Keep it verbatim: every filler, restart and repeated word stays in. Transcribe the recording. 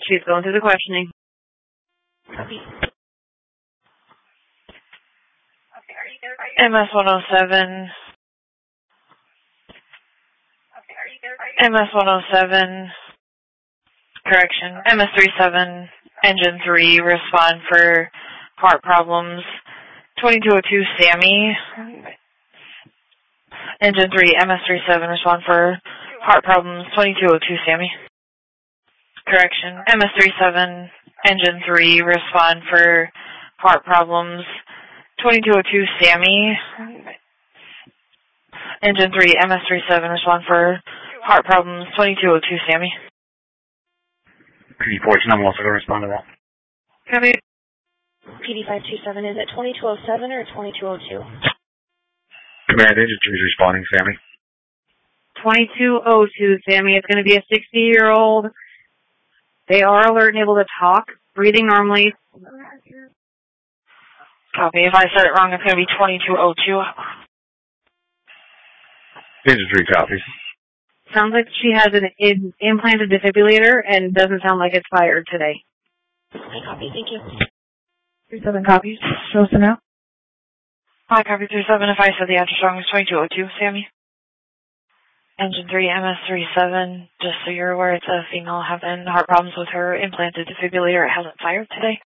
She's going through the questioning. M S one oh seven. M S one oh seven. Correction. M S thirty-seven. Engine three. Respond for part problems. twenty-two oh two Sammy. Engine three. M S thirty-seven. Respond for part problems. twenty-two oh two Sammy. Correction. M S thirty-seven. Engine three. Respond for part problems. twenty-two oh two Sammy. Engine three. M S thirty-seven. Respond for part problems. twenty-two oh two Sammy. P D fourteen, I'm also going to respond to that. Copy. P D five two seven, is it twenty-two oh seven or twenty-two oh two? Command Engine two is responding, Sammy. twenty-two oh two, Sammy. It's going to be a sixty-year-old. They are alert and able to talk, breathing normally. Copy. If I said it wrong, it's going to be twenty-two oh two. Engine three copies. Sounds like she has an in, implanted defibrillator and doesn't sound like it's fired today. Okay, copy. Thank you. three seven copies. Show us now. Hi, copy three seven. If I said the answer wrong, it's twenty-two oh two, Sammy. Engine three, M S thirty-seven. Just so you're aware, it's a female having heart problems with her implanted defibrillator. It hasn't fired today.